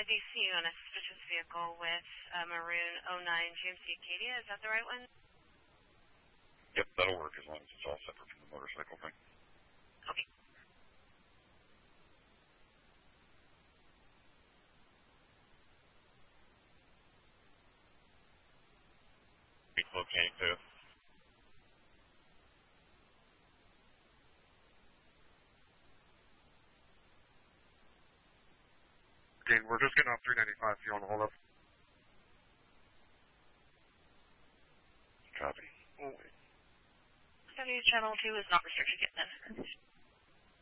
IBC on a suspicious vehicle with a maroon '09 GMC Acadia. Is that the right one? Yep, that'll work as long as it's all separate from the motorcycle thing. Okay. Locating too. Dean, we're just getting off 395 if you want to hold up. Copy. Study channel 2 is not restricted yet then.